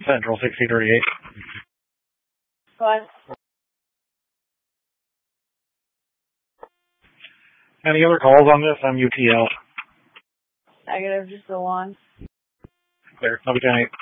Central 6038. What? Any other calls on this? I'm UTL. Negative, just the one. Clear. I'll be 10-8.